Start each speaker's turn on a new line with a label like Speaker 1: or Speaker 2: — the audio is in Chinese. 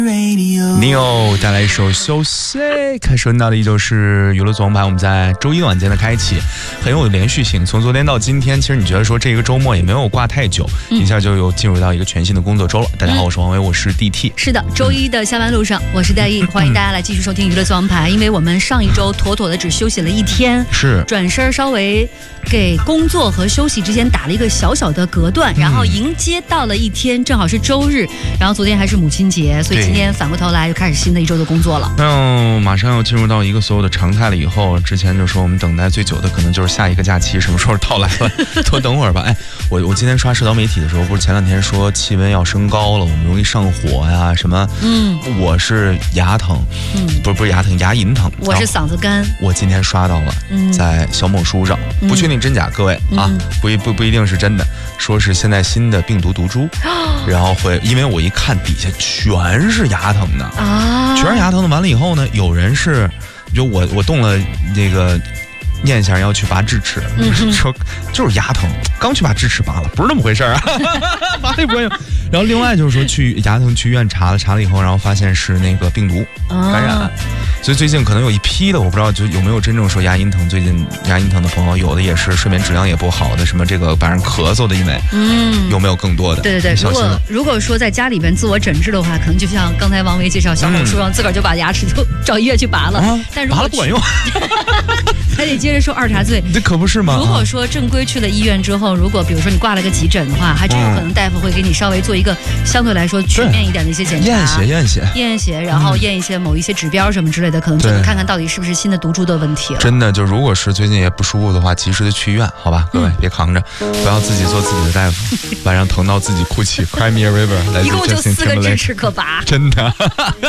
Speaker 1: Neo 带来一首休息，开始到的依旧是娱乐总盘。我们在周一晚间的开启很有连续性，从昨天到今天，其实你觉得说这个周末也没有挂太久，一下就又进入到一个全新的工作周了。大家好，我是王伟，我是 DT。
Speaker 2: 是的，周一的下班路上，我是戴毅，欢迎大家来继续收听娱乐总盘。因为我们上一周妥妥的只休息了一天，
Speaker 1: 是
Speaker 2: 转身稍微给工作和休息之间打了一个小小的隔断，然后迎接到了一天，正好是周日，然后昨天还是母亲节，所以今天反过头来就开始新的一周的工作了。
Speaker 1: 马上要进入到一个所有的常态了以后，之前就说我们等待最久的可能就是下一个假期什么时候到来了，多等会儿吧。我今天刷社交媒体的时候，不是前两天说气温要升高了，我们容易上火呀什么。我是牙疼，不是牙疼，牙龈疼。
Speaker 2: 我是嗓子干。
Speaker 1: 我今天刷到了，在小某书上，不确定真假，各位啊，不一定是真的，说是现在新的病毒毒株，然后会，因为我一看底下全是牙疼的啊，全是牙疼的。完了以后呢，有人是，就我动了这个念想要去拔智齿，说就是牙疼，刚去把智齿拔了，不是那么回事啊，拔了也不会用。然后另外就是说去牙疼去医院查了以后，然后发现是那个病毒感染。所以最近可能有一批的，我不知道就有没有真正说牙龈疼，最近牙龈疼的朋友，有的也是睡眠质量也不好的，什么这个晚上咳嗽的，因为有没有更多的？
Speaker 2: 对，如果说在家里边自我诊治的话，可能就像刚才王维介绍，小某书上自个儿就把牙齿就找医院去拔了，但如果
Speaker 1: 拔了不管用，
Speaker 2: 还得接着受二茬罪，
Speaker 1: 这可不是吗？
Speaker 2: 如果说正规去了医院之后，如果比如说你挂了个急诊的话，还真有可能大夫会给你稍微做一个相对来说全面一点的一些检查，验血，然后验一些某一些指标什么之类的，可能就能看看到底是不是新的毒株的问题了。
Speaker 1: 真的，就如果是最近也不舒服的话，及时的去医院，好吧，各位别扛着，不要自己做自己的大夫，晚上疼到自己哭泣。Cry me a river，来自 Justin Timberlake，
Speaker 2: 一共就4个智齿可拔，
Speaker 1: 真的。